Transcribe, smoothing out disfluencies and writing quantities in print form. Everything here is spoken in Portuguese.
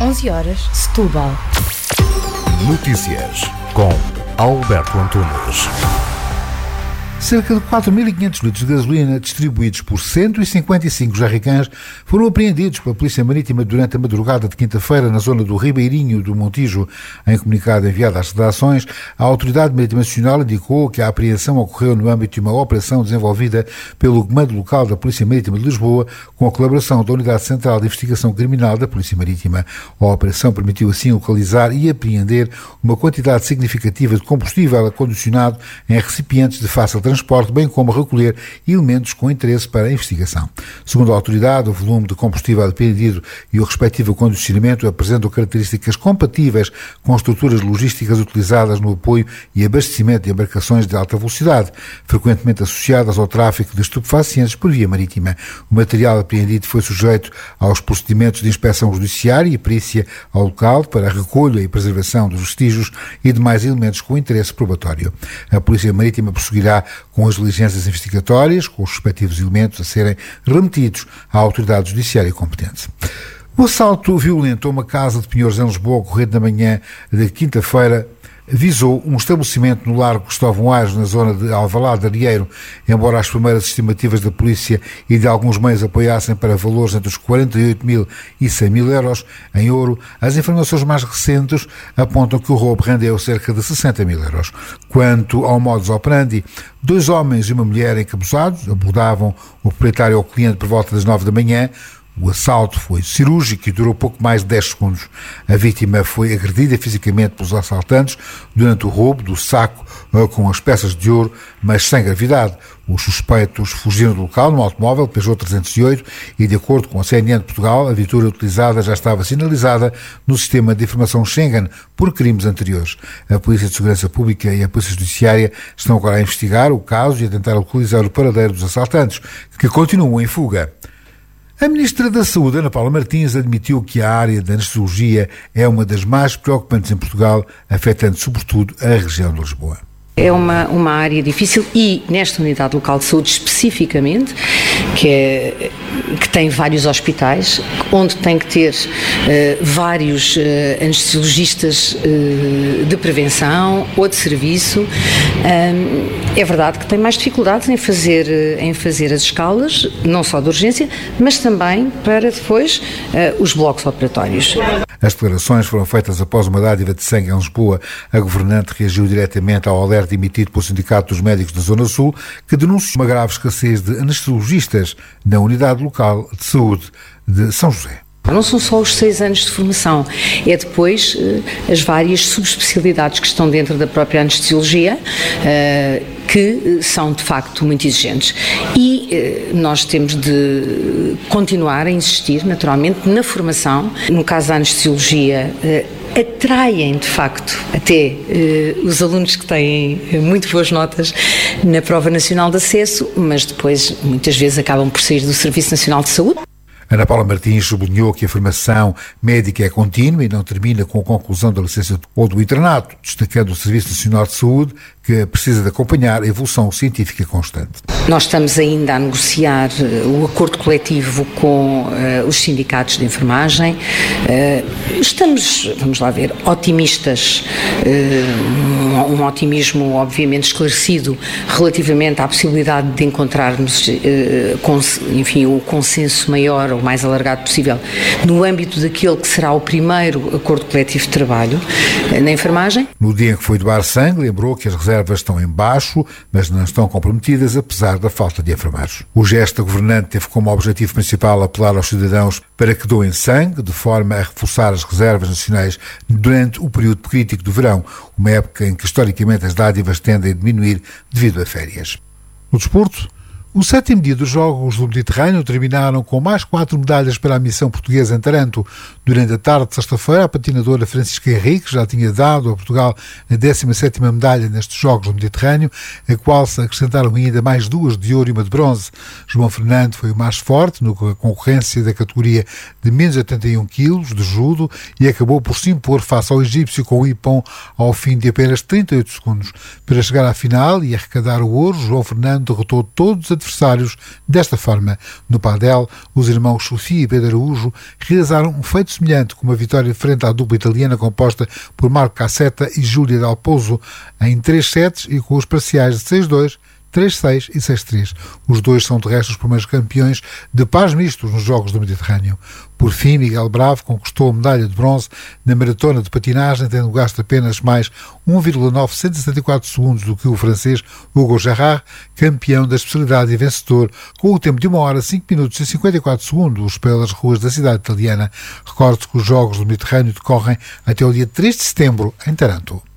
11h, Setúbal. Notícias com Alberto Antunes. Cerca de 4.500 litros de gasolina distribuídos por 155 jerrycans foram apreendidos pela Polícia Marítima durante a madrugada de quinta-feira na zona do Ribeirinho do Montijo. Em comunicado enviado às redações, a Autoridade Marítima Nacional indicou que a apreensão ocorreu no âmbito de uma operação desenvolvida pelo Comando Local da Polícia Marítima de Lisboa com a colaboração da Unidade Central de Investigação Criminal da Polícia Marítima. A operação permitiu assim localizar e apreender uma quantidade significativa de combustível acondicionado em recipientes de fácil transporte, bem como recolher elementos com interesse para a investigação. Segundo a autoridade, o volume de combustível apreendido e o respectivo acondicionamento apresentam características compatíveis com estruturas logísticas utilizadas no apoio e abastecimento de embarcações de alta velocidade, frequentemente associadas ao tráfico de estupefacientes por via marítima. O material apreendido foi sujeito aos procedimentos de inspeção judiciária e perícia ao local para a recolha e preservação dos vestígios e demais elementos com interesse probatório. A Polícia Marítima prosseguirá com as diligências investigatórias, com os respectivos elementos a serem remetidos à autoridade judiciária competente. O assalto violento a uma casa de Pinheiros em Lisboa, ocorrido na manhã de quinta-feira, visou um estabelecimento no Largo Cristóvão Aires, na zona de Alvalade de Arieiro. Embora as primeiras estimativas da polícia e de alguns meios apoiassem para valores entre os 48 mil e 100 mil euros em ouro, as informações mais recentes apontam que o roubo rendeu cerca de 60 mil euros. Quanto ao modus operandi, 2 homens e uma mulher encapuzados abordavam o proprietário ou cliente por volta das 9 da manhã. O assalto foi cirúrgico e durou pouco mais de 10 segundos. A vítima foi agredida fisicamente pelos assaltantes durante o roubo do saco com as peças de ouro, mas sem gravidade. Os suspeitos fugiram do local num automóvel Peugeot 308 e, de acordo com a CNN de Portugal, a viatura utilizada já estava sinalizada no sistema de informação Schengen por crimes anteriores. A Polícia de Segurança Pública e a Polícia Judiciária estão agora a investigar o caso e a tentar localizar o paradeiro dos assaltantes, que continuam em fuga. A Ministra da Saúde, Ana Paula Martins, admitiu que a área da anestesiologia é uma das mais preocupantes em Portugal, afetando sobretudo a região de Lisboa. É uma área difícil e nesta unidade local de saúde especificamente, que tem vários hospitais, onde tem que ter vários anestesiologistas de prevenção ou de serviço. É verdade que tem mais dificuldades em fazer as escalas, não só de urgência, mas também para depois os blocos operatórios. As declarações foram feitas após uma dádiva de sangue em Lisboa. A governante reagiu diretamente ao alerta emitido pelo Sindicato dos Médicos da Zona Sul, que denunciou uma grave escassez de anestesiologistas na unidade local de saúde de São José. Não são só os 6 anos de formação, é depois as várias subespecialidades que estão dentro da própria anestesiologia, que são de facto muito exigentes. E nós temos de continuar a insistir, naturalmente, na formação. No caso da anestesiologia, atraem de facto até os alunos que têm muito boas notas na Prova Nacional de Acesso, mas depois muitas vezes acabam por sair do Serviço Nacional de Saúde. Ana Paula Martins sublinhou que a formação médica é contínua e não termina com a conclusão da licença ou do internato, destacando o Serviço Nacional de Saúde, que precisa de acompanhar a evolução científica constante. Nós estamos ainda a negociar o acordo coletivo com os sindicatos de enfermagem. Estamos, vamos lá ver, otimistas, um otimismo obviamente esclarecido relativamente à possibilidade de encontrarmos, o consenso maior ou mais alargado possível no âmbito daquele que será o primeiro acordo coletivo de trabalho na enfermagem. No dia em que foi doar sangue, lembrou que as reservas estão em baixo, mas não estão comprometidas, apesar da falta de enfermeiros. O gesto da governante teve como objetivo principal apelar aos cidadãos para que doem sangue, de forma a reforçar as reservas nacionais durante o período crítico do verão, uma época em que historicamente as dádivas tendem a diminuir devido a férias. No desporto, o 7º dia dos Jogos do Mediterrâneo terminaram com mais 4 medalhas para a missão portuguesa em Taranto. Durante a tarde de sexta-feira, a patinadora Francisca Henrique já tinha dado a Portugal a 17ª medalha nestes Jogos do Mediterrâneo, a qual se acrescentaram ainda mais 2 de ouro e uma de bronze. João Fernando foi o mais forte na concorrência da categoria de menos 81 kg de judo e acabou por se impor face ao egípcio com o Ipon ao fim de apenas 38 segundos. Para chegar à final e arrecadar o ouro, João Fernando derrotou todos os adversários desta forma. No padel, os irmãos Sofia e Pedro Araújo realizaram um feito semelhante, com uma vitória frente à dupla italiana composta por Marco Cassetta e Júlia Dal Pozzo em 3 sets e com os parciais de 6-2, 3-6 e 6-3. Os dois são, de resto, os primeiros campeões de pares mistos nos Jogos do Mediterrâneo. Por fim, Miguel Bravo conquistou a medalha de bronze na maratona de patinagem, tendo gasto apenas mais 1,974 segundos do que o francês Hugo Gerard, campeão da especialidade e vencedor, com o tempo de 1 hora, 5 minutos e 54 segundos pelas ruas da cidade italiana. Recorde que os Jogos do Mediterrâneo decorrem até o dia 3 de setembro, em Taranto.